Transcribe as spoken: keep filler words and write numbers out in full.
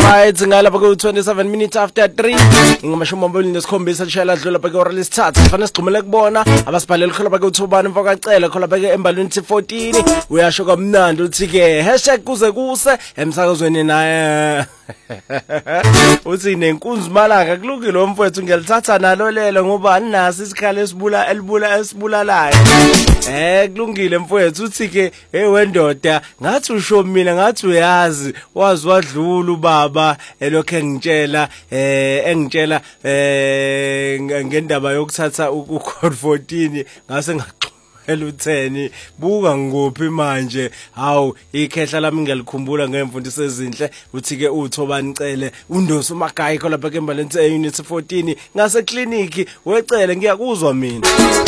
Right, ngala bako twenty-seven minutes after three. Ngamashumi amabili nesikhombisa lishayela dlula bheke ora lesithathu. Kufanele sigxumele kubona abasibhalele khola bake uthobani mfakacela khola bake embalweni T fourteen. Uyasho kamnandi uthi ke hashtag kuze kuse emsakazweni naye. Uthi nenkunzi malanga kulungile lo mfowethu ngiyalithatha nalo lelo ngoba anasi isikhalo esibula elibula esibulalayo. Eh kulungile mfowethu uthi ke hey wendoda ngathi usho mina ngathi uyazi wazi wadlula ubaba elokho engitshela eh engitshela eh ngendaba yokuthatha uCode fourteen ngase ngaxhumela utheni buka ngophi manje hawu ikhehla lami ngiyalikhumbula ngemfundiso ezinhle uthi ke uthobani cele undoso magayi khola bheke embaleni e unit fourteen ngase clinic wecele ngiyakuzwa mina.